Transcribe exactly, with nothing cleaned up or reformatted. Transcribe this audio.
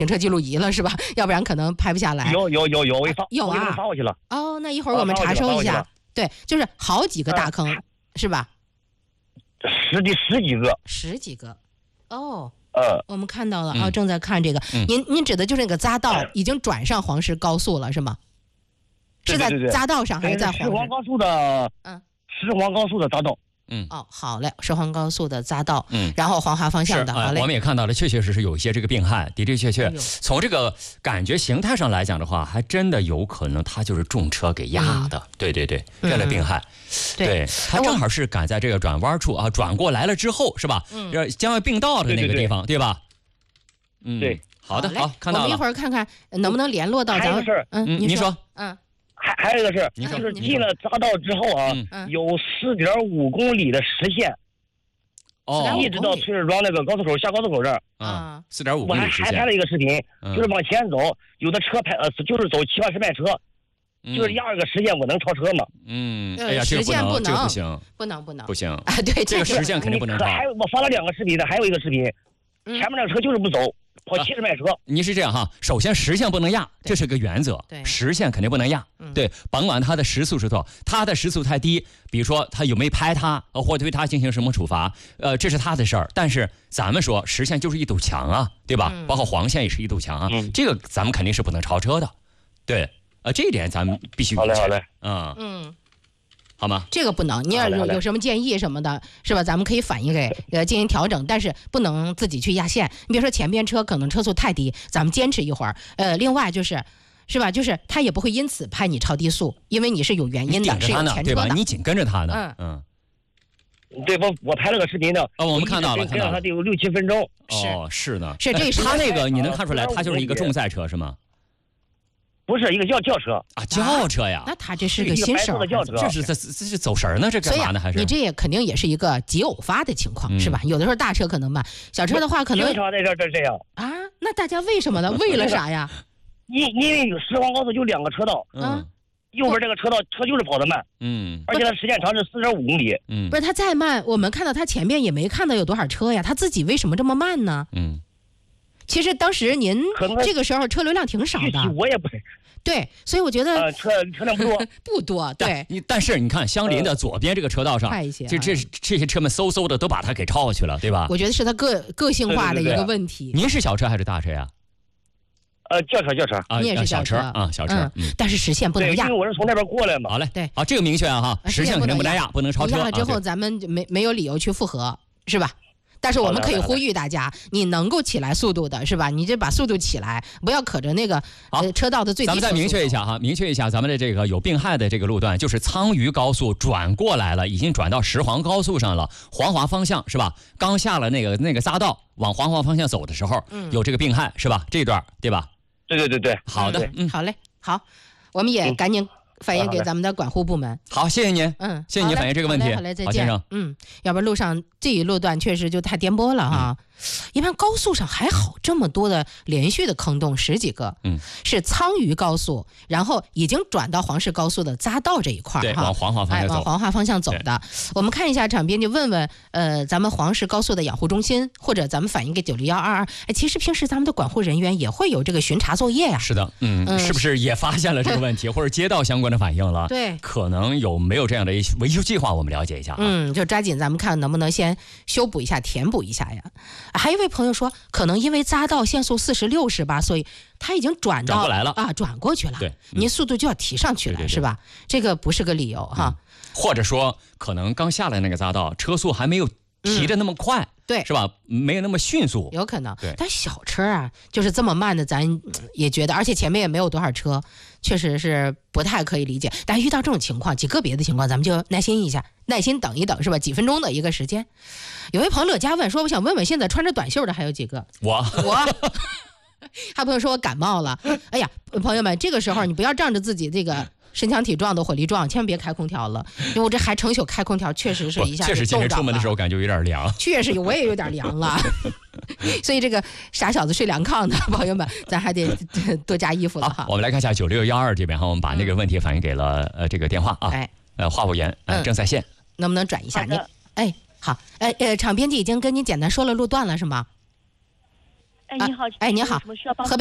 行车记录仪了是吧？要不然可能拍不下来。 有有有有，我发有啊， 我给他发过去了。 哦，那一会儿我们查收一下。对，就是好几个大坑，呃、是吧？ 十几十几个， 十几个。哦。 呃， 我们看到了啊、哦，正在看这个。嗯、您您指的就是那个匝道已经转上黄石高速了，是吗？ 对对对对， 是在匝道上还是在黄石？ 石黄高速的，嗯，石黄高速的匝道。 嗯，哦，好嘞，石黄高速的匝道，嗯，然后黄华方向的，好嘞、 呃。我们也看到了，确确实实有一些这个病害，的的确确，从这个感觉形态上来讲的话，还真的有可能它就是重车给压的。嗯、对对对，这类病害。嗯对，他正好是赶在这个转弯处啊，转过来了之后是吧？嗯，将要并道的那个地方， 对, 对, 对, 对吧？嗯， 对， 好的，好，看到了。 我们一会儿看看能不能联络到咱们。 还有个事儿， 嗯， 您说， 嗯， 还还有一个事儿， 您说， 就是进了匝道之后啊，嗯、有四点五公里的实线， 哦， 一直到崔市庄那个高速口下高速口这儿啊，四点五公里实线。 我还还拍了一个视频， 嗯、 就是往前走，有的车拍呃，就是走七八十迈车。就是压个实线，我能超车吗？ 嗯，哎呀，这个不能， 这个不行， 不能，不能， 不行啊！对， 这个实线肯定不能超。 还有我发了两个视频的，还有一个视频，前面那个车就是不走，跑七十迈车。 你是这样哈，首先实线不能压，这是个原则。 对， 实线肯定不能压。对，甭管它的时速是多少，它的时速太低，比如说他有没有拍他，或者对他进行什么处罚，呃，这是他的事儿。但是咱们说实线就是一堵墙啊，对吧？包括黄线也是一堵墙啊，这个咱们肯定是不能超车的。对。呃，这一点咱们必须好嘞，好嘞， 嗯嗯， 好吗？ 这个不能，你要有有什么建议什么的，是吧？咱们可以反映给呃进行调整，但是不能自己去压线。你别说前边车可能车速太低，咱们坚持一会儿。呃，另外就是，是吧？就是他也不会因此判你超低速，因为你是有原因的，是有前车的， 对吧？你紧跟着他呢，嗯嗯。对，我我拍了个视频的， 哦，我们看到了，看到了， 他得有六七分钟。 哦，是呢， 是这是他那个你能看出来，他就是一个重载车是吗？ 不是一个轿轿车啊，轿车呀！ 那他这是个新手， 这是这这是走神呢？这干嘛呢？还是你这也肯定也是一个急偶发的情况，是吧？有的时候大车可能慢，小车的话可能经常在这这这样啊。那大家为什么呢？为了啥呀？ 因因为有石黄高速就两个车道，嗯，右边这个车道车就是跑得慢，嗯，而且它时间长是四点五公里， 嗯，不是它再慢，我们看到它前面也没看到有多少车呀，它自己为什么这么慢呢？嗯。其实当时您这个时候车流量挺少的， 我也不对，所以我觉得、 呃、车车辆不多， 不多。对， 你但是你看相邻的左边这个车道上， 快一些、啊， 这这这些车们嗖嗖的都把它给超过去了，对吧？ 我觉得是它个个性化的一个问题。 对对对对，您是小车还是大车呀？ 呃，轿车轿车啊，你也是小车啊，小车。 嗯，但是实线不能压， 因为我是从那边过来嘛。 好嘞， 对， 好，这个明确啊哈，实线肯定不能压，不能超车。 压了之后，咱们没没有理由去复核，是吧？但是我们可以呼吁大家，你能够起来速度的是吧？你就把速度起来，不要可着那个呃车道的最低。 咱们再明确一下哈，明确一下咱们的这个有病害的这个路段，就是苍渝高速转过来了，已经转到石黄高速上了，黄华方向是吧？刚下了那个那个匝道往黄华方向走的时候，嗯、有这个病害是吧？这一段对吧？ 对对对对， 好的， 嗯，好嘞，好，我们也赶紧反映给咱们的管护部门。 好，谢谢您， 嗯， 谢谢您反映这个问题。 好嘞，再见， 先生。 嗯，要不然路上这一路段确实就太颠簸了哈。嗯、一般高速上还好，这么多的连续的坑洞，十几个，嗯，是苍渝高速，然后已经转到黄石高速的匝道这一块儿哈， 往黄华方向走， 哎，往黄华方向走的。我们看一下场编辑问问，呃，咱们黄石高速的养护中心，或者咱们反映给九六幺二二。哎，其实平时咱们的管护人员也会有这个巡查作业呀、啊。 是的，嗯，嗯是不是也发现了这个问题，或者接到相关的反应了？ 对， 可能有没有这样的维修计划？我们了解一下啊。 嗯，就抓紧咱们看能不能先修补一下、填补一下呀。还有一位朋友说，可能因为匝道限速四十六十吧，所以他已经转到转过来了啊，转过去了。 对，嗯、 您速度就要提上去了， 对对对是吧？这个不是个理由哈。 嗯、或者说，可能刚下来那个匝道，车速还没有提的那么快。嗯对， 是吧？没有那么迅速， 有可能。 对， 但小车啊，就是这么慢的，咱也觉得，而且前面也没有多少车，确实是不太可以理解。但遇到这种情况，极个别的情况，咱们就耐心一下，耐心等一等，是吧？几分钟的一个时间。有位朋友乐嘉问说：“我想问问，现在穿着短袖的还有几个？” 我我。还朋友说我感冒了，哎呀，朋友们，这个时候你不要仗着自己这个身强体壮的火力壮，千万别开空调了，因为我这还成宿开空调，确实是一下确实今天出门的时候感觉有点凉， 确实我也有点凉了，所以这个傻小子睡凉炕的朋友们，咱还得多加衣服了哈。 我们来看一下九六幺二这边哈，我们把那个问题反映给了、嗯、呃这个电话啊， 哎， 呃话务员呃、嗯、正在线， 能不能转一下您？哎，好，呃呃，场编辑已经跟您简单说了路段了是吗？ 哎，你好， 哎，您好， 什么需要帮？